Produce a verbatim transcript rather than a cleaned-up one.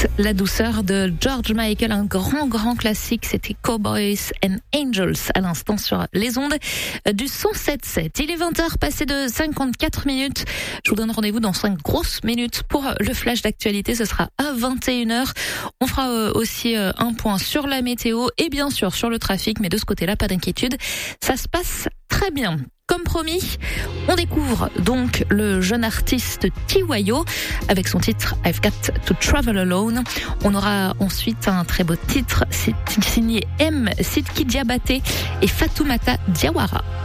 suite, la douceur de George Michael, un grand, grand classique. C'était Cowboys and Angels à l'instant sur les ondes du cent sept sept. Il est vingt heures passé de cinquante-quatre minutes. Je vous donne rendez-vous dans cinq grosses minutes pour le flash d'actualité. Ce sera à vingt et une heures. On fera aussi un point sur la météo et bien sûr sur le trafic. Mais de ce côté-là, pas d'inquiétude. Ça se passe très bien. Comme promis, on découvre donc le jeune artiste Tiwayo avec son titre I've Got to Travel Alone. On aura ensuite un très beau titre signé M, Sidki Diabaté et Fatoumata Diawara.